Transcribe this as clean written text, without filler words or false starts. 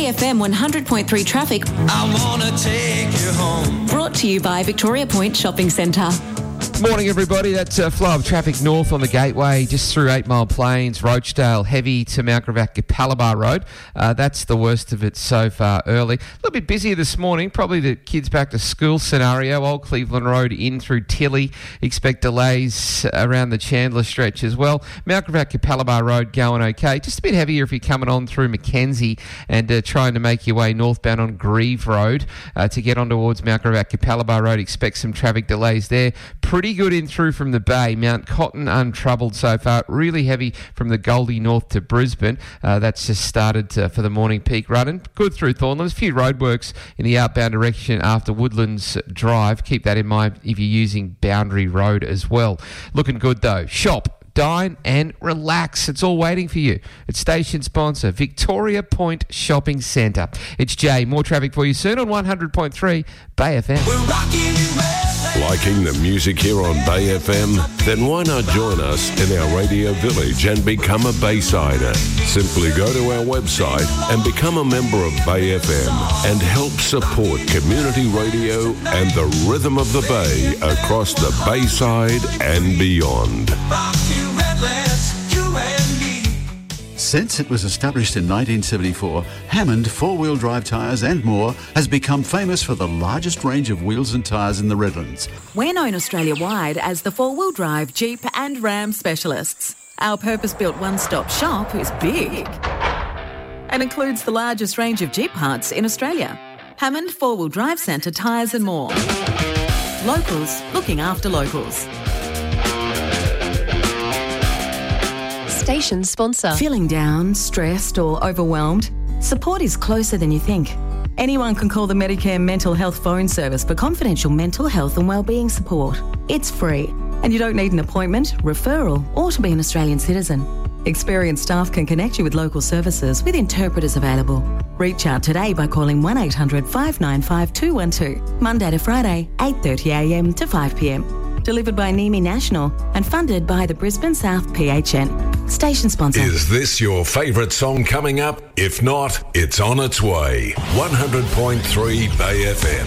FM 100.3 traffic. I wanna take you home. Brought to you by Victoria Point Shopping Centre. Morning, everybody. That's a flow of traffic north on the Gateway, just through 8 Mile Plains, Rochdale, heavy to Mount Gravatt, Capalaba Road. That's the worst of it so far early. A little bit busier this morning, probably the kids back to school scenario. Old Cleveland Road in through Tilly. Expect delays around the Chandler stretch as well. Mount Gravatt, Capalaba Road going okay. Just a bit heavier if you're coming on through Mackenzie and trying to make your way northbound on Grieve Road to get on towards Mount Gravatt, Capalaba Road. Expect some traffic delays there. Pretty good in through from the Bay. Mount Cotton untroubled so far. Really heavy from the Goldie north to Brisbane. That's just started for the morning peak running. Good through Thornland. There's a few roadworks in the outbound direction after Woodlands Drive. Keep that in mind if you're using Boundary Road as well. Looking good though. Shop, dine and relax. It's all waiting for you. It's station sponsor Victoria Point Shopping Centre. It's Jay. More traffic for you soon on 100.3 Bay FM. We're rocking you, man. Liking the music here on Bay FM? Then why not join us in our radio village and become a Baysider? Simply go to our website and become a member of Bay FM and help support community radio and the rhythm of the Bay across the Bayside and beyond. Since it was established in 1974, Hammond four-wheel drive tyres and more has become famous for the largest range of wheels and tyres in the Redlands. We're known Australia-wide as the four-wheel drive, Jeep and Ram specialists. Our purpose-built one-stop shop is big and includes the largest range of Jeep parts in Australia. Hammond Four-Wheel Drive Centre tyres and more. Locals looking after locals. Station sponsor. Feeling down, stressed or overwhelmed? Support is closer than you think. Anyone can call the Medicare Mental Health Phone Service for confidential mental health and wellbeing support. It's free and you don't need an appointment, referral or to be an Australian citizen. Experienced staff can connect you with local services with interpreters available. Reach out today by calling 1800 595 212, Monday to Friday, 8:30am to 5pm. Delivered by NEMI National and funded by the Brisbane South PHN. Station sponsor. Is this your favourite song coming up? If not, it's on its way. 100.3 Bay FM.